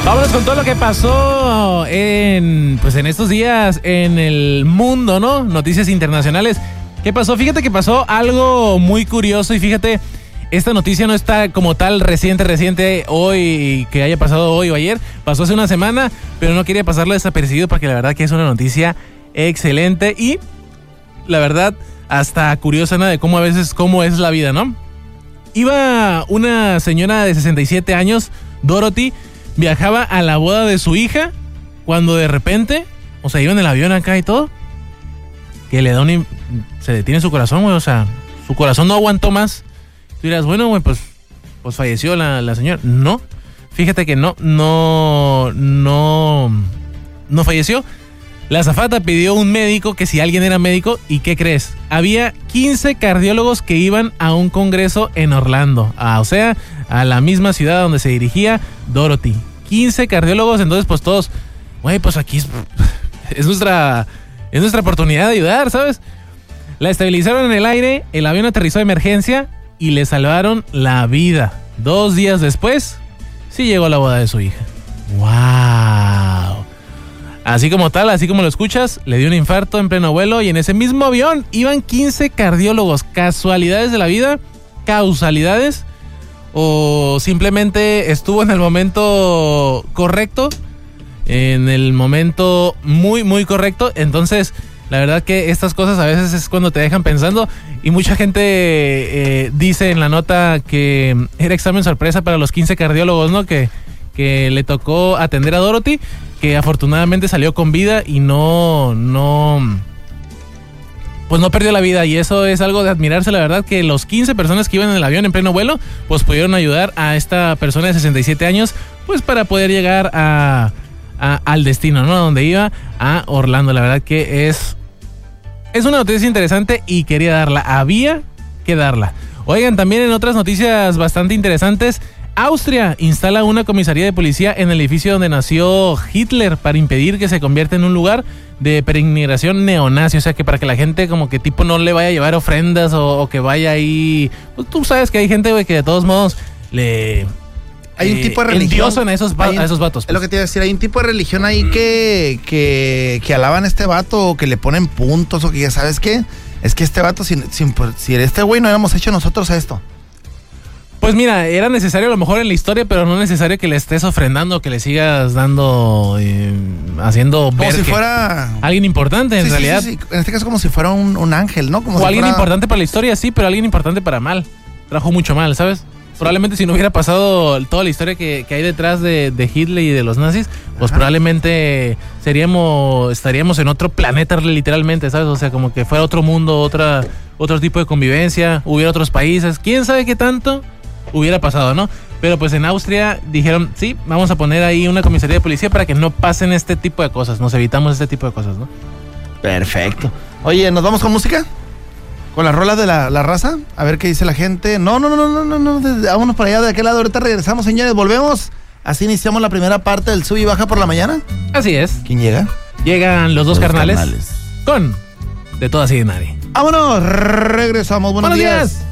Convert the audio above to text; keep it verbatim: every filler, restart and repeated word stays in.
Vámonos con todo lo que pasó en, pues en estos días en el mundo, ¿no? Noticias internacionales. ¿Qué pasó? Fíjate que pasó algo muy curioso y fíjate, esta noticia no está como tal reciente, reciente hoy, que haya pasado hoy o ayer. Pasó hace una semana, pero no quería pasarlo desapercibido porque la verdad que es una noticia excelente y la verdad hasta curiosa, ¿no? De cómo a veces, cómo es la vida, ¿no? Iba una señora de sesenta y siete años, Dorothy, viajaba a la boda de su hija cuando de repente, o sea, iba en el avión acá y todo, que le da un... se detiene su corazón, güey, o sea, su corazón no aguantó más. Tú dirás, bueno, güey, pues, pues falleció la, la señora. No, fíjate que no, no, no, no falleció. La azafata pidió un médico, que si alguien era médico, ¿y qué crees? Había quince cardiólogos que iban a un congreso en Orlando, a, o sea, a la misma ciudad donde se dirigía Dorothy. quince cardiólogos, entonces pues todos, güey, pues aquí es, es nuestra, es nuestra oportunidad de ayudar, ¿sabes? La estabilizaron en el aire, el avión aterrizó de emergencia y le salvaron la vida. Dos días después, sí llegó a la boda de su hija. ¡Wow! Así como tal, así como lo escuchas, le dio un infarto en pleno vuelo y en ese mismo avión iban quince cardiólogos. ¿Casualidades de la vida? ¿Causalidades? ¿O simplemente estuvo en el momento correcto? En el momento muy, muy correcto. Entonces, la verdad que estas cosas a veces es cuando te dejan pensando. Y mucha gente eh, dice en la nota que era examen sorpresa para los quince cardiólogos, ¿no? Que, que le tocó atender a Dorothy, que afortunadamente salió con vida y no, no, pues no perdió la vida. Y eso es algo de admirarse, la verdad, que los quince personas que iban en el avión en pleno vuelo, pues pudieron ayudar a esta persona de sesenta y siete años, pues para poder llegar a, a al destino, ¿no? Donde iba, a Orlando. La verdad que es, es una noticia interesante y quería darla, había que darla. Oigan, también en otras noticias bastante interesantes, Austria instala una comisaría de policía en el edificio donde nació Hitler para impedir que se convierta en un lugar de peregrinación neonazi. O sea, que para que la gente como que tipo no le vaya a llevar ofrendas o, o que vaya ahí... Pues tú sabes que hay gente, güey, que de todos modos le... Hay un eh, tipo de religión... endiosan a esos, va, un, a esos vatos. Pues. Es lo que te iba a decir, hay un tipo de religión ahí que, que, que alaban a este vato o que le ponen puntos o que ya sabes qué. Es que este vato, si, si, si este güey no hubiéramos hecho nosotros esto. Pues mira, era necesario a lo mejor en la historia, pero no necesario que le estés ofrendando, que le sigas dando, eh, haciendo como ver si que fuera alguien importante en sí, realidad. Sí, sí, sí. En este caso como si fuera un, un ángel, ¿no? Como o si alguien fuera... importante para la historia, sí, pero alguien importante para mal. Trajo mucho mal, ¿sabes? Sí. Probablemente si no hubiera pasado toda la historia que, que hay detrás de, de Hitler y de los nazis, pues Ajá. probablemente seríamos, estaríamos en otro planeta literalmente, ¿sabes? O sea, como que fuera otro mundo, otra, otro tipo de convivencia, hubiera otros países, quién sabe qué tanto hubiera pasado, ¿no? Pero pues en Austria dijeron, sí, vamos a poner ahí una comisaría de policía para que no pasen este tipo de cosas, nos evitamos este tipo de cosas, ¿no? Perfecto. Oye, ¿nos vamos con música? ¿Con las rolas de la, la raza? A ver qué dice la gente. No, no, no, no, no, no, no, vámonos para allá, de aquel lado, ahorita regresamos, señores, volvemos. Así iniciamos la primera parte del Sub y Baja por la mañana. Así es. ¿Quién llega? Llegan los dos los carnales, carnales con De Todas y de Nadie. Vámonos, regresamos, buenos, buenos días. días.